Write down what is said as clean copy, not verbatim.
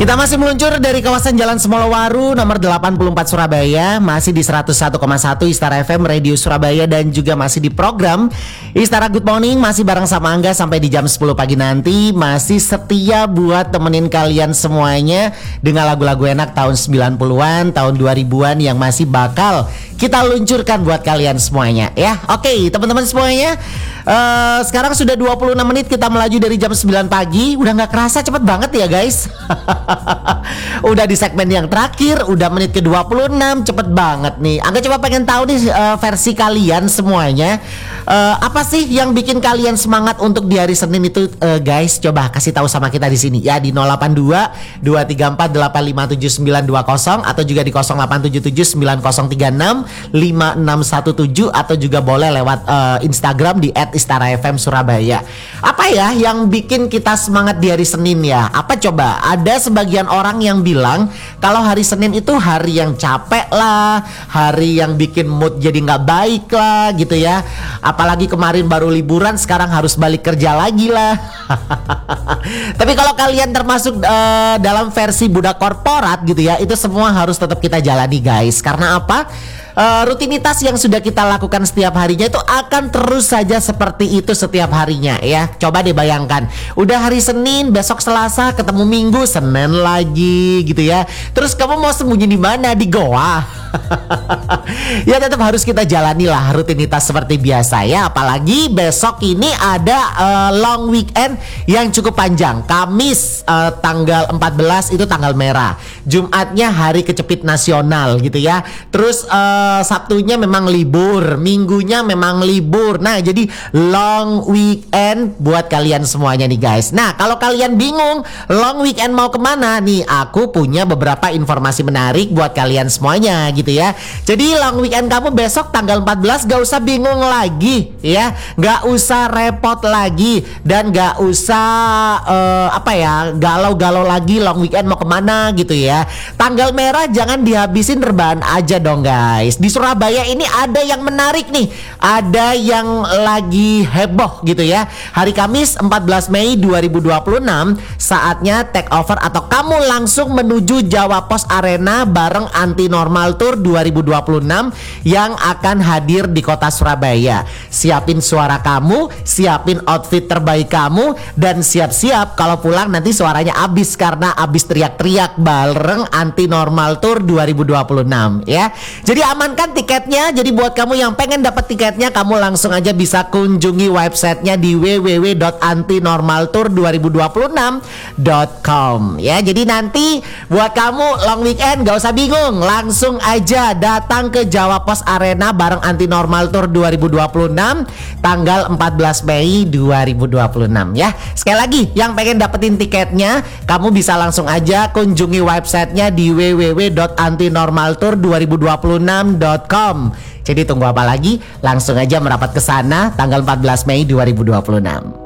Kita masih meluncur dari kawasan Jalan Semolowaru nomor 84 Surabaya, masih di 101,1 Istara FM Radio Surabaya, dan juga masih di program Istara Good Morning, masih bareng sama Angga sampai di jam 10 pagi nanti. Masih setia buat temenin kalian semuanya dengan lagu-lagu enak tahun 90-an, tahun 2000-an yang masih bakal kita luncurkan buat kalian semuanya ya. Oke, teman-teman semuanya, sekarang sudah 26 menit kita melaju dari jam 9 pagi. Udah gak kerasa, cepet banget ya guys. Udah di segmen yang terakhir, udah menit ke 26, cepet banget nih. Angga coba pengen tahu nih versi kalian semuanya, apa sih yang bikin kalian semangat untuk di hari Senin itu, guys? Coba kasih tahu sama kita di sini ya, di 082 234 857 920 atau juga di 0877 9036 5617 atau juga boleh lewat Instagram di @istarafm Surabaya. Apa ya yang bikin kita semangat di hari Senin ya? Apa coba? Ada sebagian orang yang bilang kalau hari Senin itu hari yang capek lah, hari yang bikin mood jadi nggak baik lah gitu ya. Apalagi kemarin baru liburan, sekarang harus balik kerja lagi lah. Tapi kalau kalian termasuk dalam versi budak korporat gitu ya, itu semua harus tetap kita jalani guys. Karena apa? Rutinitas yang sudah kita lakukan setiap harinya itu akan terus saja seperti itu setiap harinya ya. Coba deh bayangkan, udah hari Senin, besok Selasa, ketemu Minggu, Senin lagi gitu ya. Terus kamu mau sembunyi di mana? Di goa? Ya tetap harus kita jalani lah rutinitas seperti biasa ya. Apalagi besok ini ada long weekend yang cukup panjang. Kamis tanggal 14 itu tanggal merah, Jumatnya hari kecepit nasional gitu ya. Terus Sabtunya memang libur, Minggunya memang libur. Nah jadi long weekend buat kalian semuanya nih guys. Nah kalau kalian bingung long weekend mau kemana nih, aku punya beberapa informasi menarik buat kalian semuanya gitu ya. Jadi long weekend kamu besok tanggal 14 gak usah bingung lagi ya, gak usah repot lagi, dan gak usah galau-galau lagi long weekend mau kemana gitu ya. Tanggal merah jangan dihabisin rebahan aja dong guys. Di Surabaya ini ada yang menarik nih, ada yang lagi heboh gitu ya. Hari Kamis 14 Mei 2026 saatnya take over atau kamu langsung menuju Jawa Pos Arena bareng Anti Normal Tour 2026 yang akan hadir di kota Surabaya. Siapin suara kamu, siapin outfit terbaik kamu, dan siap-siap kalau pulang nanti suaranya habis karena habis teriak-teriak bareng Anti Normal Tour 2026 ya. Jadi amankan tiketnya. Jadi buat kamu yang pengen dapat tiketnya, kamu langsung aja bisa kunjungi websitenya di www.antinormaltour2026.com ya. Jadi nanti buat kamu long weekend gak usah bingung, langsung aja datang ke Jawa Pos Arena bareng Anti Normal Tour 2026 tanggal 14 Mei 2026 ya. Sekali lagi, yang pengen dapetin tiketnya, kamu bisa langsung aja kunjungi websitenya di www.antinormaltour2026.com. Jadi tunggu apa lagi? Langsung aja merapat ke sana tanggal 14 Mei 2026.